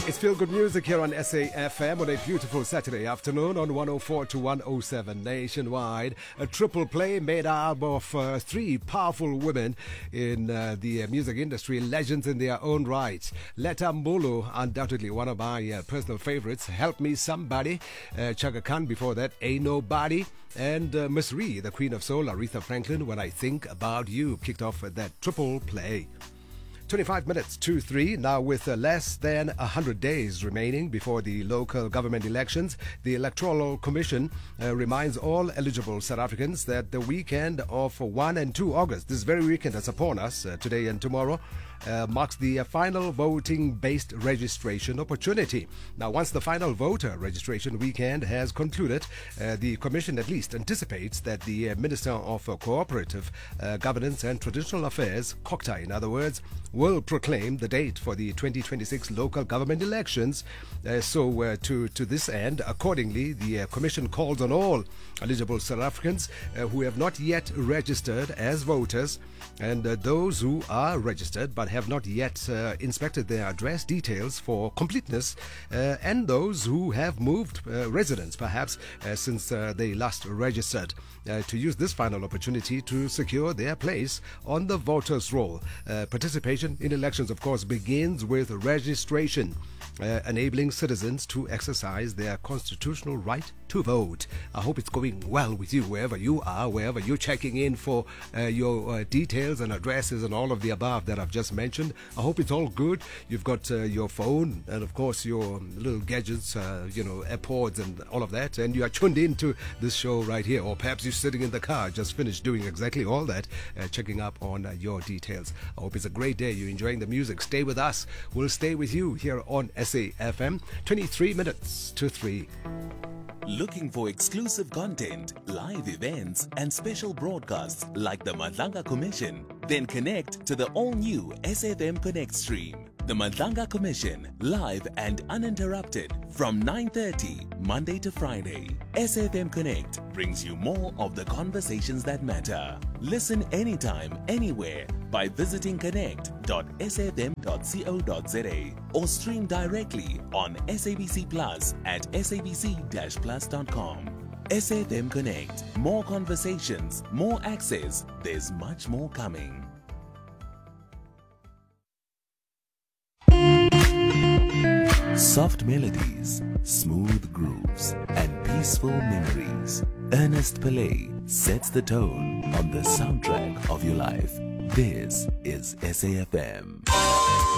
It's Feel Good Music here on SAFM on a beautiful Saturday afternoon on 104 to 107 nationwide. A triple play made up of three powerful women in the music industry, legends in their own right. Letta Mbulu, undoubtedly one of my personal favorites. Help Me Somebody. Chaka Khan before that, Ain't Nobody. And Miss Ree, the Queen of Soul, Aretha Franklin, When I Think About You, kicked off that triple play. 25 minutes to 3, now with less than 100 days remaining before the local government elections. The Electoral Commission reminds all eligible South Africans that the weekend of 1 and 2 August, this very weekend that's upon us, today and tomorrow, marks the final voting-based registration opportunity. Now, once the final voter registration weekend has concluded, the Commission at least anticipates that the Minister of Cooperative Governance and Traditional Affairs, COGTA in other words, will proclaim the date for the 2026 local government elections. To this end, accordingly, the Commission calls on all eligible South Africans who have not yet registered as voters, and those who are registered but have not yet inspected their address details for completeness, and those who have moved residence perhaps since they last registered, to use this final opportunity to secure their place on the voters' roll. Participation in elections, of course, begins with registration, enabling citizens to exercise their constitutional right to vote. I hope it's going well with you wherever you are, wherever you're checking in for your details and addresses and all of the above that I've just mentioned. I hope it's all good. You've got your phone and, of course, your little gadgets, AirPods and all of that, and you are tuned into this show right here. Or perhaps you're sitting in the car, just finished doing exactly all that, checking up on your details. I hope it's a great day. You're enjoying the music. Stay with us. We'll stay with you here on SAFM. 23 minutes to 3. Looking for exclusive content, live events, and special broadcasts like the Madlanga Commission? Then connect to the all-new SAFM Connect stream. The Madlanga Commission, live and uninterrupted from 9:30 Monday to Friday. SAFM Connect brings you more of the conversations that matter. Listen anytime, anywhere by visiting connect.safm.co.za or stream directly on SABC Plus at sabc-plus.com. SAFM Connect. More conversations, more access. There's much more coming. Soft melodies, smooth grooves, and peaceful memories. Ernest Pillay sets the tone on the soundtrack of your life. This is SAFM.